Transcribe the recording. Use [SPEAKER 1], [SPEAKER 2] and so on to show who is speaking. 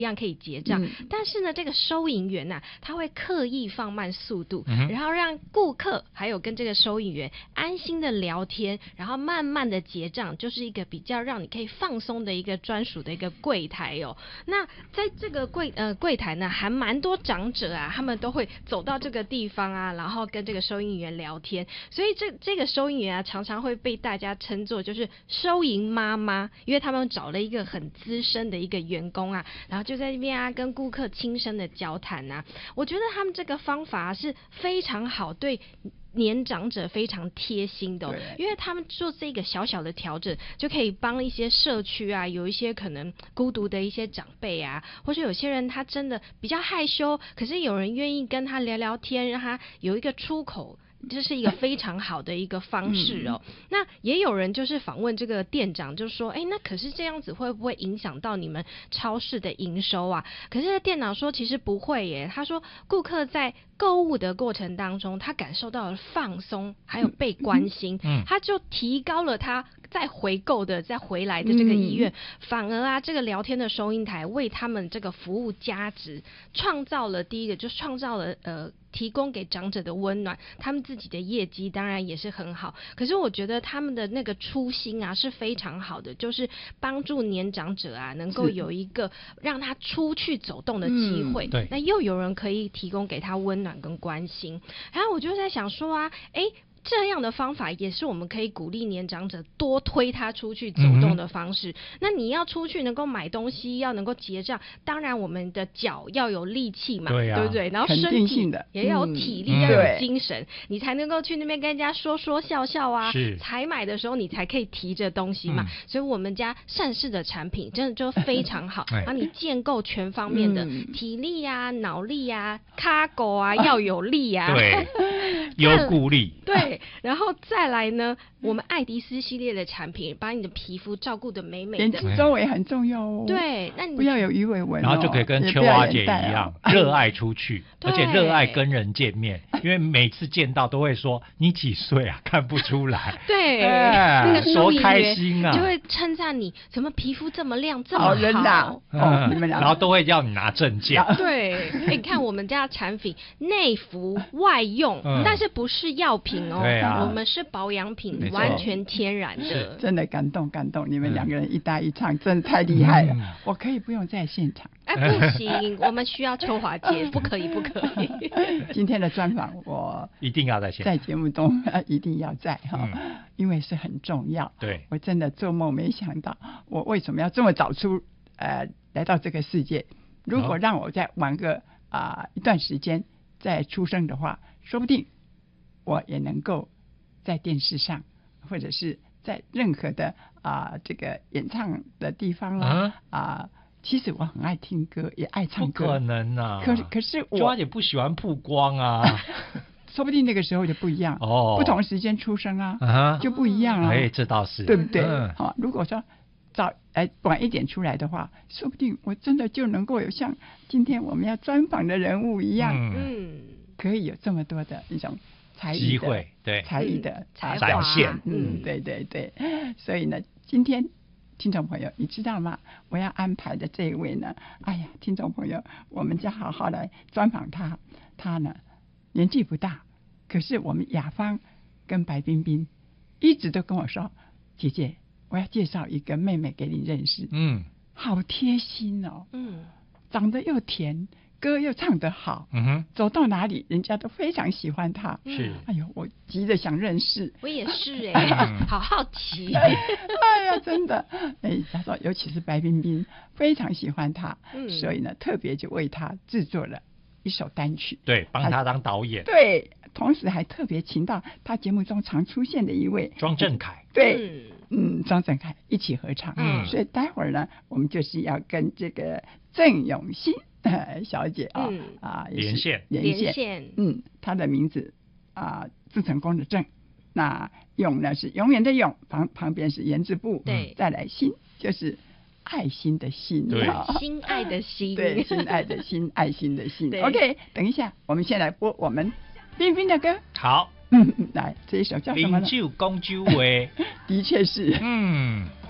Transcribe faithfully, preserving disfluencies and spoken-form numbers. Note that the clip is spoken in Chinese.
[SPEAKER 1] 一样可以结账、嗯、但是呢这个收银员啊他会刻意放慢速度、嗯、然后让顾客还有跟这个收银员安心的聊天，然后慢慢的结账，就是一个比较让你可以放松的一个专属的一个柜台哦。那在这个柜呃柜台呢还蛮多长者啊，他们都会走到这个地方啊，然后跟这个收银员聊天，所以这这个收银员啊常常会被大家称作就是收银妈妈，因为他们找了一个很资深的一个员工啊，然后就在那边啊跟顾客轻声的交谈啊。我觉得他们这个方法、啊、是非常好，对年长者非常贴心的、哦、因为他们做这个小小的调整就可以帮一些社区啊有一些可能孤独的一些长辈啊，或者有些人他真的比较害羞，可是有人愿意跟他聊聊天，让他有一个出口，这是一个非常好的一个方式哦、嗯、那也有人就是访问这个店长，就说哎，那可是这样子会不会影响到你们超市的营收啊？可是店长说其实不会耶，他说顾客在购物的过程当中他感受到了放松还有被关心、嗯、他就提高了他再回购的再回来的这个意愿、嗯、反而啊这个聊天的收银台为他们这个服务价值创造了，第一个就是创造了呃提供给长者的温暖，他们自己的业绩当然也是很好，可是我觉得他们的那个初心啊是非常好的，就是帮助年长者啊能够有一个让他出去走动的机会、嗯、对，那又有人可以提供给他温暖跟关心。然后我就在想说啊，哎，这样的方法也是我们可以鼓励年长者多推他出去走动的方式、嗯、那你要出去能够买东西，要能够结账，当然我们的脚要有力气嘛， 对,、啊、对不对？然后身体也要有体力、嗯、要有精神、嗯、你才能够去那边跟人家说说笑笑啊，采买的时候你才可以提着东西嘛、嗯、所以我们家善事的产品真的就非常好让你建构全方面的、嗯、体力啊脑力啊 cargo 啊要有力啊
[SPEAKER 2] 对有鼓励
[SPEAKER 1] 对，然后再来呢，我们爱迪斯系列的产品把你的皮肤照顾得美美的，
[SPEAKER 3] 眼睛周围很重要哦。
[SPEAKER 1] 对，那你
[SPEAKER 3] 不要有鱼尾纹、哦、
[SPEAKER 2] 然后就可以跟秋华姐一样热爱出去，而且热爱跟人见面，因为每次见到都会说你几岁啊，看不出来。
[SPEAKER 1] 对、
[SPEAKER 2] 哎、那个多开心啊，
[SPEAKER 1] 就会称赞你怎么皮肤这么亮这么好，
[SPEAKER 3] 好人呐、
[SPEAKER 2] 嗯哦、你们然后都会叫你拿证件。
[SPEAKER 1] 对，你看我们家的产品内服外用、嗯、但是不是药品哦，对啊，我们是保养品，完全天然的。
[SPEAKER 3] 真的感动感动，你们两个人一搭一唱、嗯、真的太厉害了、嗯、我可以不用在现场。
[SPEAKER 1] 哎，不行，我们需要秋华姐，不可以不可以。
[SPEAKER 3] 今天的专访我
[SPEAKER 2] 一定要在现场，
[SPEAKER 3] 在节目中一定要在哈、嗯，因为是很重要。
[SPEAKER 2] 对，
[SPEAKER 3] 我真的做梦没想到我为什么要这么早出呃来到这个世界，如果让我再晚个啊、呃、一段时间再出生的话，说不定我也能够在电视上或者是在任何的啊、呃、这个演唱的地方啊啊、呃，其实我很爱听歌也爱唱歌。
[SPEAKER 2] 不可能啊，
[SPEAKER 3] 可是可是我
[SPEAKER 2] 抓也不喜欢曝光啊。
[SPEAKER 3] 说不定那个时候就不一样哦，不同时间出生啊，啊就不一样啊。
[SPEAKER 2] 哎，这倒是
[SPEAKER 3] 对不对？
[SPEAKER 2] 嗯，
[SPEAKER 3] 好，如果说早哎晚一点出来的话，说不定我真的就能够有像今天我们要专访的人物一样，嗯，可以有这么多的一种才艺的
[SPEAKER 2] 机会，对
[SPEAKER 3] 才艺的
[SPEAKER 1] 才
[SPEAKER 2] 展现，
[SPEAKER 3] 嗯，对对对。所以呢，今天听众朋友，你知道吗？我要安排的这一位呢，哎呀，听众朋友，我们就好好来专访他。他呢，年纪不大，可是我们雅芳跟白冰冰一直都跟我说，姐姐，我要介绍一个妹妹给你认识。嗯，好贴心哦。嗯，长得又甜，歌又唱得好。嗯哼，走到哪里人家都非常喜欢她。
[SPEAKER 2] 是，
[SPEAKER 3] 哎呦，我急着想认识。
[SPEAKER 1] 我也是哎、欸，好好奇。
[SPEAKER 3] 哎呀，真的，哎，他说，尤其是白冰冰非常喜欢她，嗯，所以呢，特别就为她制作了一首单曲，
[SPEAKER 2] 对，帮他当导演，
[SPEAKER 3] 对，同时还特别请到他节目中常出现的一位
[SPEAKER 2] 庄正凯，
[SPEAKER 3] 对，嗯，庄正凯一起合唱，嗯，所以待会儿呢，我们就是要跟这个郑永新、呃、小姐啊、嗯、啊
[SPEAKER 2] 连线
[SPEAKER 1] 连线，
[SPEAKER 3] 嗯，她的名字啊郑成功的郑，那永呢是永远的永，旁旁边是言字部，
[SPEAKER 1] 对，
[SPEAKER 3] 再来新就是爱心的心，
[SPEAKER 2] 对，
[SPEAKER 1] 心爱的心，
[SPEAKER 3] 对，心爱的心，爱心的心。OK， 等一下，我们先来播我们冰冰的歌。
[SPEAKER 2] 好，
[SPEAKER 3] 嗯，来这一首叫什么呢？
[SPEAKER 2] 饮酒讲酒话，
[SPEAKER 3] 的确是，
[SPEAKER 2] 嗯。